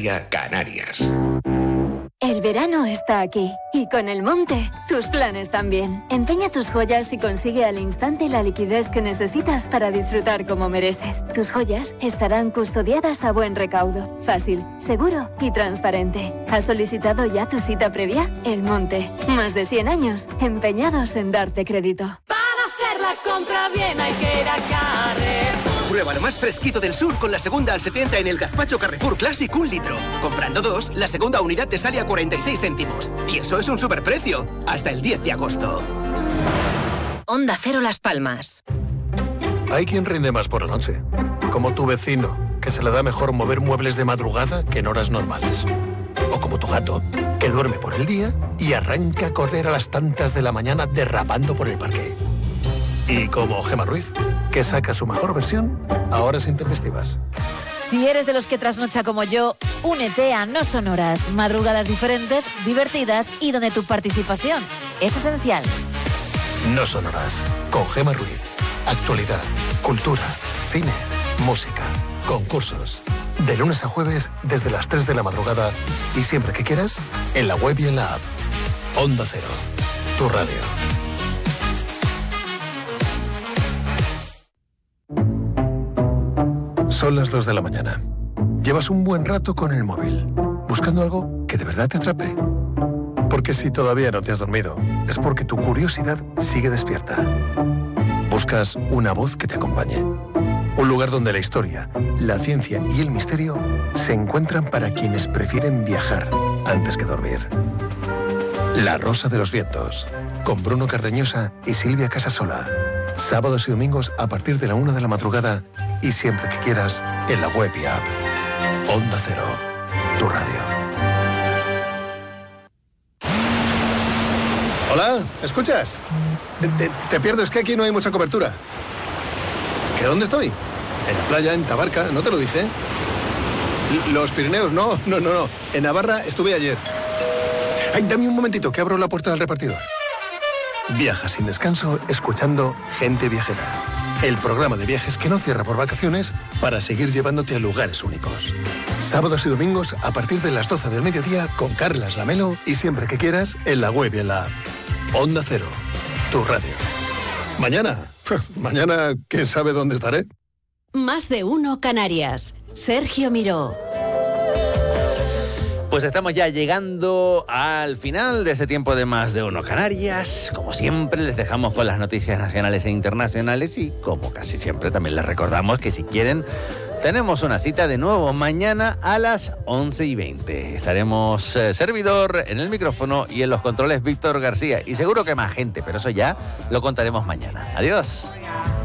Canaria, Canarias. El verano está aquí y con el Monte, tus planes también. Empeña tus joyas y consigue al instante la liquidez que necesitas para disfrutar como mereces. Tus joyas estarán custodiadas a buen recaudo, fácil, seguro y transparente. ¿Has solicitado ya tu cita previa? El Monte, más de 100 años empeñados en darte crédito. Para hacer la compra bien hay que ir a Carrefour. Prueba lo más fresquito del sur con la segunda al 70 en el gazpacho Carrefour Classic 1 litro. Comprando 2, la segunda unidad te sale a 46 céntimos. Y eso es un superprecio. Hasta el 10 de agosto. Onda Cero Las Palmas. Hay quien rinde más por la noche. Como tu vecino, que se le da mejor mover muebles de madrugada que en horas normales. O como tu gato, que duerme por el día y arranca a correr a las tantas de la mañana derrapando por el parque. Y como Gemma Ruiz, que saca su mejor versión a horas intempestivas. Si eres de los que trasnocha como yo, únete a No Sonoras, madrugadas diferentes, divertidas y donde tu participación es esencial. No Sonoras, con Gemma Ruiz. Actualidad, cultura, cine, música, concursos. De lunes a jueves desde las 3 de la madrugada y siempre que quieras, en la web y en la app. Onda Cero, tu radio. Son las 2 de la mañana. Llevas un buen rato con el móvil, buscando algo que de verdad te atrape. Porque si todavía no te has dormido, es porque tu curiosidad sigue despierta. Buscas una voz que te acompañe. Un lugar donde la historia, la ciencia y el misterio se encuentran para quienes prefieren viajar antes que dormir. La Rosa de los Vientos, con Bruno Cardeñosa y Silvia Casasola. Sábados y domingos a partir de la 1 de la madrugada y siempre que quieras en la web y app. Onda Cero, tu radio. Hola, ¿escuchas? Te pierdo, es que aquí no hay mucha cobertura. ¿Que dónde estoy? En la playa, en Tabarca, ¿no te lo dije? Los Pirineos, no. En Navarra estuve ayer. Ay, dame un momentito que abro la puerta del repartidor. Viaja sin descanso escuchando Gente Viajera. El programa de viajes que no cierra por vacaciones para seguir llevándote a lugares únicos. Sábados y domingos a partir de las 12 del mediodía con Carlas Lamelo y siempre que quieras en la web y en la app. Onda Cero, tu radio. Mañana, ¿quién sabe dónde estaré? Más de uno Canarias. Sergio Miró. Pues estamos ya llegando al final de este tiempo de Más de Uno Canarias. Como siempre, les dejamos con las noticias nacionales e internacionales y, como casi siempre, también les recordamos que si quieren, tenemos una cita de nuevo mañana a las 11:20. Estaremos servidor en el micrófono y en los controles Víctor García. Y seguro que más gente, pero eso ya lo contaremos mañana. Adiós.